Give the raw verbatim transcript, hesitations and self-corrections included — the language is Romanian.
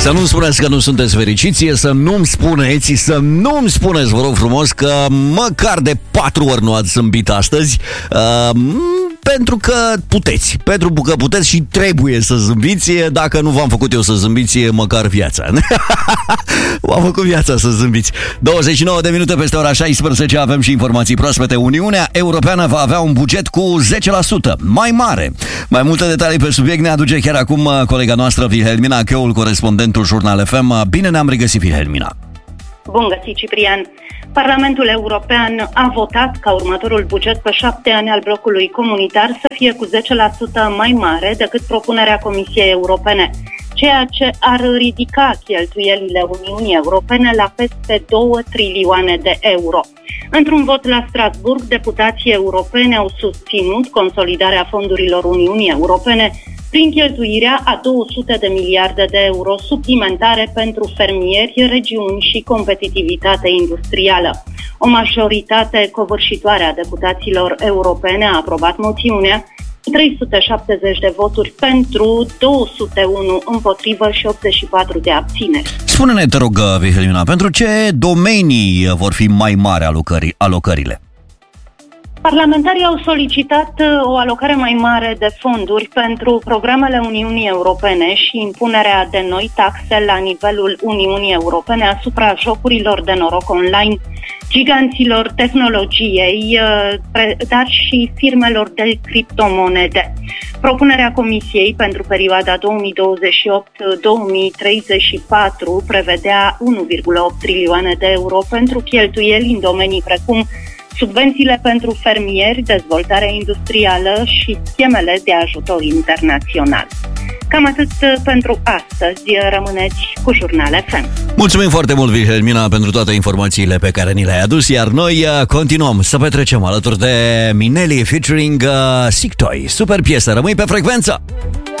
Să nu-mi spuneți că nu sunteți fericiți, să nu-mi spuneți, să nu-mi spuneți, vă rog frumos, că măcar de patru ori nu ați zâmbit astăzi, uh, pentru că puteți, pentru că puteți și trebuie să zâmbiți, dacă nu v-am făcut eu să zâmbiți măcar viața. V-am făcut viața să zâmbiți. douăzeci și nouă de minute peste ora șaisprezece, avem și informații proaspete. Uniunea Europeană va avea un buget cu zece la sută mai mare. Mai multe detalii pe subiect ne aduce chiar acum colega noastră Wilhelmina Cheul, corespondentul Jurnal F M. Bine ne-am regăsit, Wilhelmina! Bun găsit, Ciprian! Parlamentul European a votat ca următorul buget pe șapte ani al blocului comunitar să fie cu zece la sută mai mare decât propunerea Comisiei Europene, ceea ce ar ridica cheltuielile Uniunii Europene la peste două trilioane de euro. Într-un vot la Strasbourg, deputații europeni au susținut consolidarea fondurilor Uniunii Europene prin cheltuirea a două sute de miliarde de euro suplimentare pentru fermieri, regiuni și competitivitate industrială. O majoritate covârșitoare a deputaților europene a aprobat moțiunea, trei sute șaptezeci de voturi pentru, două sute unu împotrivă și optzeci și patru de abțineri. Spune-ne, te rog, Wilhelmina, pentru ce domenii vor fi mai mari alocări, alocările? Parlamentarii au solicitat o alocare mai mare de fonduri pentru programele Uniunii Europene și impunerea de noi taxe la nivelul Uniunii Europene asupra jocurilor de noroc online, giganților tehnologiei, dar și firmelor de criptomonede. Propunerea Comisiei pentru perioada două mii douăzeci și opt - două mii treizeci și patru prevedea unu virgulă opt trilioane de euro pentru cheltuieli în domenii precum subvențiile pentru fermieri, dezvoltarea industrială și schemele de ajutor internațional. Cam atât pentru astăzi. Rămâneți cu Jurnal F M. Mulțumim foarte mult, Wilhelmina, pentru toate informațiile pe care ni le-ai adus, iar noi continuăm să petrecem alături de Minelli featuring uh, Sick Toy. Super piesă, rămâi pe frecvență!